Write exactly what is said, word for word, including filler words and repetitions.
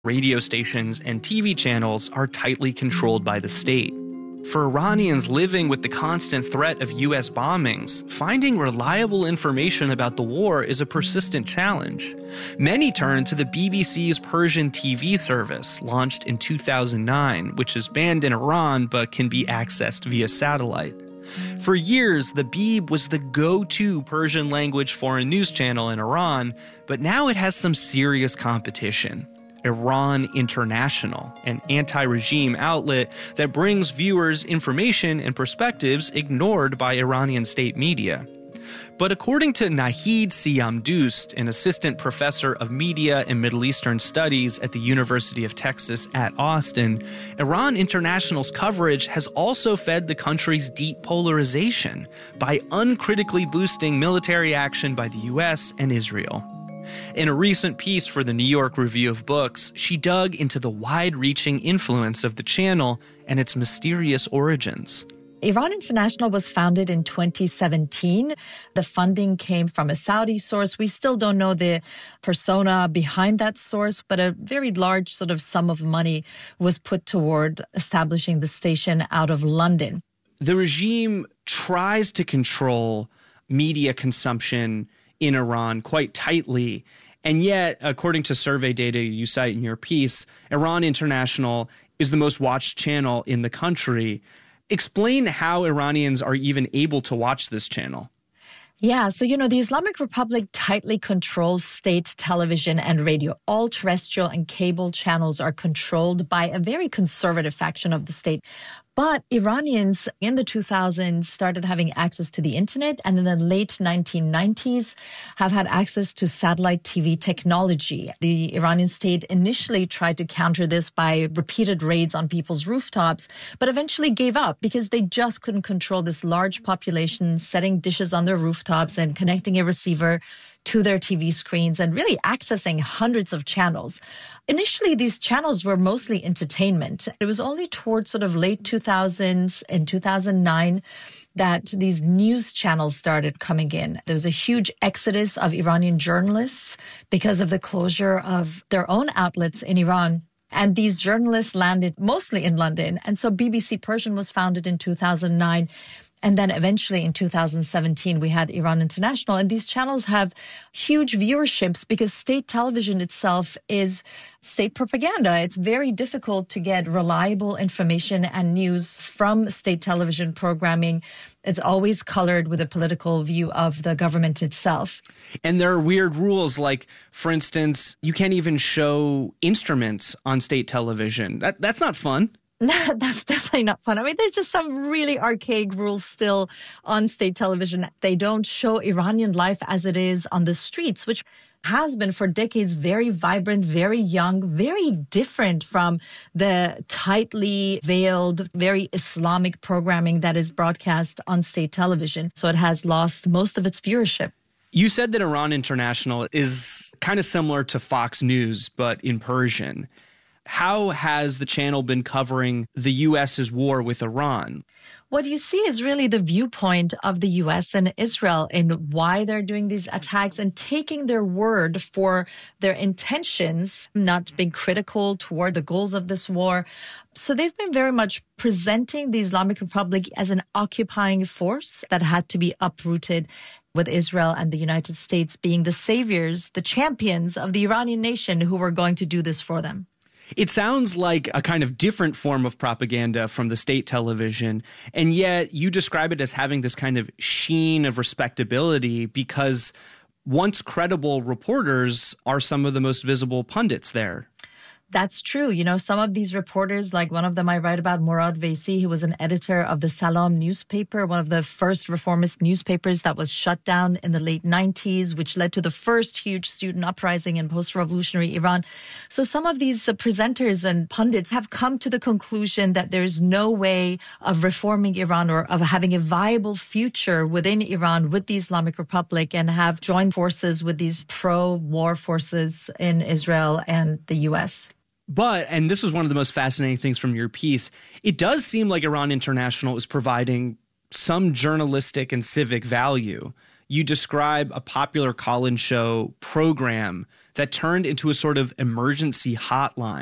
Radio stations and T V channels are tightly controlled by the state. For Iranians living with the constant threat of U S bombings, finding reliable information about the war is a persistent challenge. Many turn to the B B C's Persian T V service, launched in two thousand nine, which is banned in Iran but can be accessed via satellite. For years, the Beeb was the go-to Persian language foreign news channel in Iran, but now it has some serious competition. Iran International, an anti-regime outlet that brings viewers information and perspectives ignored by Iranian state media. But according to Nahid Siam Doost, an assistant professor of media and Middle Eastern studies at the University of Texas at Austin, Iran International's coverage has also fed the country's deep polarization by uncritically boosting military action by the U S and Israel. In a recent piece for the New York Review of Books, she dug into the wide-reaching influence of the channel and its mysterious origins. Iran International was founded in twenty seventeen. The funding came from a Saudi source. We still don't know the persona behind that source, but a very large sort of sum of money was put toward establishing the station out of London. The regime tries to control media consumption in Iran quite tightly. And yet, according to survey data you cite in your piece, Iran International is the most watched channel in the country. Explain how Iranians are even able to watch this channel. Yeah, so, you know, the Islamic Republic tightly controls state television and radio. All terrestrial and cable channels are controlled by a very conservative faction of the state. But Iranians in the two thousands started having access to the internet, and in the late nineteen nineties have had access to satellite T V technology. The Iranian state initially tried to counter this by repeated raids on people's rooftops, but eventually gave up because they just couldn't control this large population setting dishes on their rooftops and connecting a receiver to their T V screens and really accessing hundreds of channels. Initially, these channels were mostly entertainment. It was only towards sort of late two thousands and two thousand nine that these news channels started coming in. There was a huge exodus of Iranian journalists because of the closure of their own outlets in Iran. And these journalists landed mostly in London. And so B B C Persian was founded in two thousand nine. And then eventually in two thousand seventeen, we had Iran International. And these channels have huge viewerships because state television itself is state propaganda. It's very difficult to get reliable information and news from state television programming. It's always colored with a political view of the government itself. And there are weird rules, like, for instance, you can't even show instruments on state television. That That's not fun. That's definitely not fun. I mean, there's just some really archaic rules still on state television. They don't show Iranian life as it is on the streets, which has been for decades very vibrant, very young, very different from the tightly veiled, very Islamic programming that is broadcast on state television. So it has lost most of its viewership. You said that Iran International is kind of similar to Fox News, but in Persian. How has the channel been covering the U S's war with Iran? What you see is really the viewpoint of the U S and Israel in why they're doing these attacks and taking their word for their intentions, not being critical toward the goals of this war. So they've been very much presenting the Islamic Republic as an occupying force that had to be uprooted, with Israel and the United States being the saviors, the champions of the Iranian nation who were going to do this for them. It sounds like a kind of different form of propaganda from the state television, and yet you describe it as having this kind of sheen of respectability because once credible reporters are some of the most visible pundits there. That's true. You know, some of these reporters, like one of them I write about, Morad Vaisi, who was an editor of the Salam newspaper, one of the first reformist newspapers that was shut down in the late nineties, which led to the first huge student uprising in post-revolutionary Iran. So some of these uh, presenters and pundits have come to the conclusion that there's no way of reforming Iran or of having a viable future within Iran with the Islamic Republic, and have joined forces with these pro-war forces in Israel and the U S. But, and this is one of the most fascinating things from your piece, it does seem like Iran International is providing some journalistic and civic value. You describe a popular call-in show program that turned into a sort of emergency hotline.